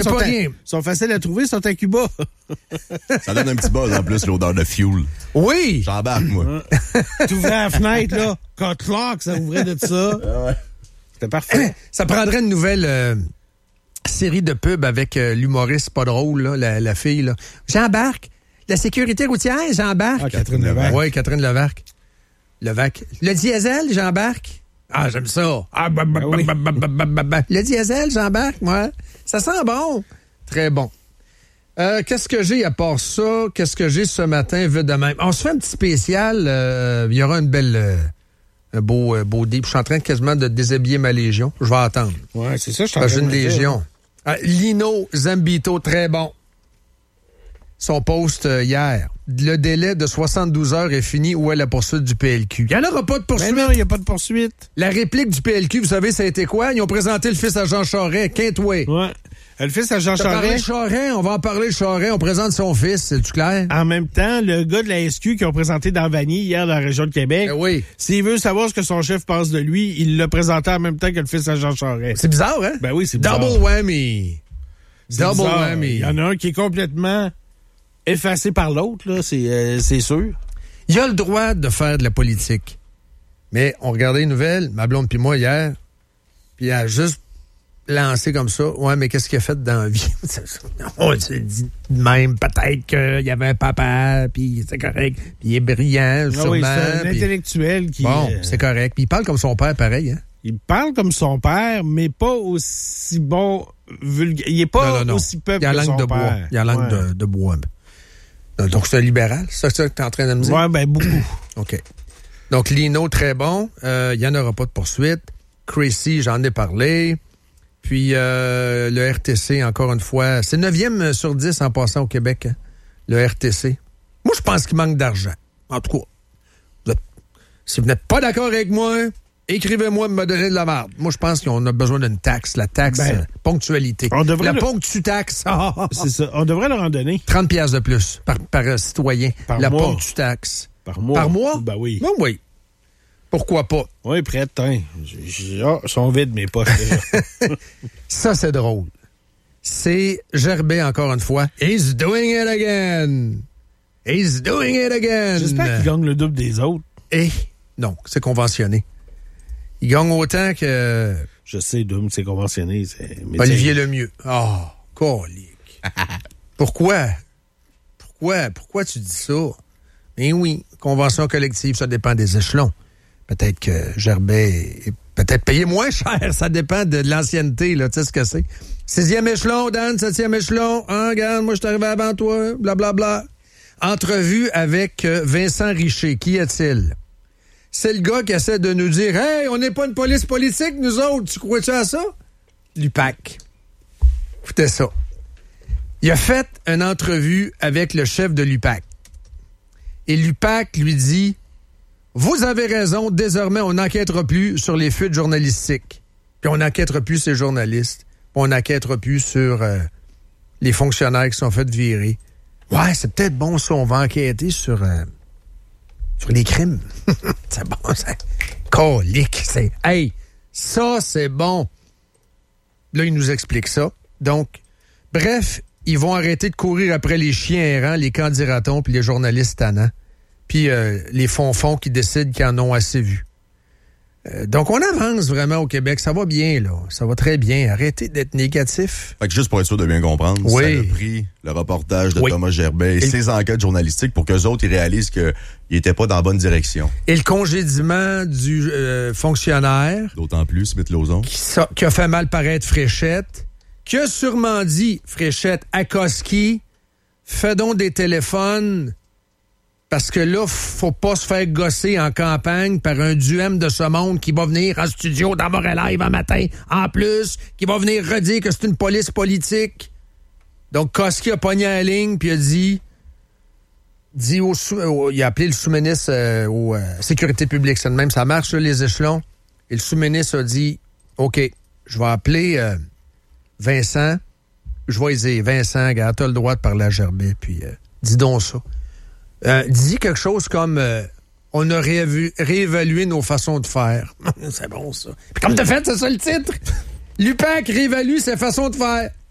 Ils sont faciles à trouver, ils sont à Cuba. Ça donne un petit buzz en plus, l'odeur de fuel. Oui! J'embarque, moi. Tu ouvrais la fenêtre, là. Clock, ça ouvrait de ça. Ouais. C'était parfait. Ça prendrait une nouvelle série de pubs avec l'humoriste pas drôle, là, la fille. Là. J'embarque. La sécurité routière, j'embarque. Ah, Catherine Levac. Oui, Catherine Levac. Le diesel, j'embarque. Ah, j'aime ça. Ah, oui. Le diesel, j'embarque, moi. Ça sent bon. Très bon. Qu'est-ce que j'ai à part ça? Qu'est-ce que j'ai ce matin, vu de même? On se fait un petit spécial. Il y aura une belle... un beau deep. Je suis en train quasiment de déshabiller ma légion. Je vais attendre. Ouais, c'est ça, je suis en train J'ai une de me dire. légion. Lino Zambito, très bon. Son post hier. Le délai de 72 heures est fini. Où est la poursuite du PLQ? Il n'y en aura pas de poursuite. Mais non, il n'y a pas de poursuite. La réplique du PLQ, vous savez, ça a été quoi? Ils ont présenté le fils à Jean Charest, Quintway. Ouais. Le fils à Jean On va parler Charest. on va en parler Charest. On présente son fils, c'est-tu clair? En même temps, le gars de la SQ qui ont présenté dans Vanier hier dans la région de Québec, Oui. s'il veut savoir ce que son chef pense de lui, il l'a présenté en même temps que le fils à Jean Charest. C'est bizarre, hein? Ben oui, c'est bizarre. Double whammy. C'est Double bizarre. whammy. Il y en a un qui est complètement effacé par l'autre, là, c'est sûr. Il a le droit de faire de la politique. Mais on regardait les nouvelles, ma blonde puis moi hier, puis il a juste lancé comme ça. Ouais, mais qu'est-ce qu'il a fait dans la vie? On se dit de même, peut-être qu'il y avait un papa, puis c'est correct, puis il est brillant, sûrement. Oui, c'est un puis... intellectuel qui... Bon, c'est correct. Puis il parle comme son père, pareil, hein? Il parle comme son père, mais pas aussi bon vulgaire. Il est pas Non. aussi peuple il a que langue son de bois. père. Il a langue de bois. Donc c'est un libéral, c'est ça que tu es en train de me dire? Ouais, ben beaucoup. OK. Donc Lino, très bon. Il n'y en aura pas de poursuite. Crazy, j'en ai parlé. Puis le RTC, encore une fois, c'est 9e sur 10 en passant au Québec, hein, le RTC. Moi, je pense qu'il manque d'argent. En tout cas, si vous n'êtes pas d'accord avec moi, écrivez-moi et me donner de la merde. Moi, je pense qu'on a besoin d'une taxe. La taxe ponctualité. La ponctu-taxe. C'est ça. On devrait leur en donner. 30 piastres de plus par citoyen. Par la mois. ponctu-taxe. Par mois. Par mois? Ben oui. Ben oui. Pourquoi pas? Oui, prête, hein. Sont vides mes poches déjà. Ça, c'est drôle. C'est Gerbet, encore une fois. He's doing it again. He's doing it again. J'espère qu'il gagne le double des autres. Et non, c'est conventionné. Il gagne autant que... Je sais, double, c'est conventionné. Olivier Lemieux. Oh, colique. Pourquoi? Pourquoi tu dis ça? Eh oui, convention collective, ça dépend des échelons. Peut-être que Gerbet est peut-être payé moins cher. Ça dépend de l'ancienneté, là. Tu sais ce que c'est. 6e échelon, Dan, 7e échelon. Ah, regarde, moi, je suis arrivé avant toi. Blablabla. Entrevue avec Vincent Richer. Qui est-il? C'est le gars qui essaie de nous dire « Hey, on n'est pas une police politique, nous autres. Tu crois-tu à ça? » L'UPAC. Écoutez ça. Il a fait une entrevue avec le chef de l'UPAC. Et l'UPAC lui dit « Vous avez raison, désormais, on n'enquêtera plus sur les fuites journalistiques. Puis on n'enquêtera plus sur les journalistes. Puis on n'enquêtera plus sur les fonctionnaires qui sont fait virer. Ouais, c'est peut-être bon ça, on va enquêter sur les crimes. » C'est bon, ça. Colique, c'est... Hey, ça, c'est bon. Là, il nous explique ça. Donc, bref, ils vont arrêter de courir après les chiens errants, les candidatons, puis les journalistes tannants. Puis les fonds qui décident qu'ils en ont assez vu. Donc, on avance vraiment au Québec. Ça va bien, là. Ça va très bien. Arrêtez d'être négatif. Fait que juste pour être sûr de bien comprendre, Oui. ça a pris le reportage de Thomas Gerbet et ses enquêtes journalistiques pour qu'eux autres, ils réalisent qu'ils n'étaient pas dans la bonne direction. Et le congédiement du fonctionnaire... D'autant plus, Smith-Lauzon. Qui a fait mal paraître Fréchette, qui a sûrement dit, Fréchette, à Koski, fais donc des téléphones... Parce que là, faut pas se faire gosser en campagne par un duem de ce monde qui va venir en studio dans Montréal Live un matin, en plus, qui va venir redire que c'est une police politique. Donc, Koski a pogné la ligne puis a dit il a appelé le sous-ministre aux sécurité publique. C'est de même, ça marche, là, les échelons. Et le sous-ministre a dit, OK, je vais appeler Vincent. Je vais lui dire, Vincent, regarde, t'as le droit de parler à Gerbet, puis dis donc ça. Dis quelque chose comme on a réévalué nos façons de faire. C'est bon, ça. Puis comme t'as fait, c'est ça le titre. L'UPAC réévalue ses façons de faire.